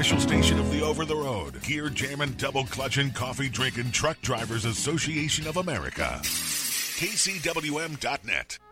official station of the Over the Road, Gear Jammin', Double Clutchin', Coffee Drinkin' Truck Drivers Association of America. KCWM.net.